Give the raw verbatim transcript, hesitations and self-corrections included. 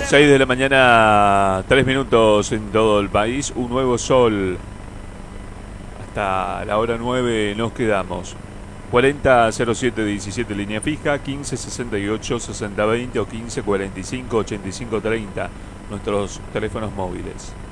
seis de la mañana, tres minutos en todo el país. Un nuevo sol. Hasta la hora nueve nos quedamos. cuarenta cero siete diecisiete línea fija, quince sesenta y ocho sesenta veinte o quince cuarenta y cinco ochenta y cinco treinta nuestros teléfonos móviles.